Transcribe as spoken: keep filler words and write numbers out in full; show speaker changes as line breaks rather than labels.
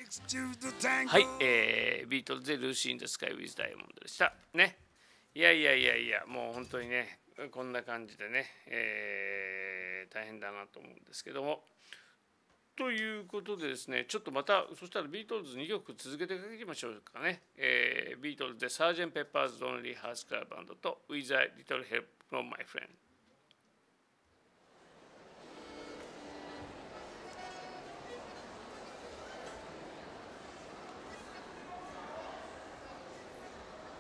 はい、えー、ビートルズでルーシー・イン・ザ・スカイ・ウィズ・ダイヤモンドでしたね。いやいやいやいや、もう本当にね、こんな感じでね、えー、大変だなと思うんですけども。ということでですね、ちょっとまた、そしたらビートルズにきょく続けていきましょうかね。えー、ビートルズでサージェント・ペッパーズ・ロンリー・ハーツ・クラブバンドと With a Little Help from My Friend。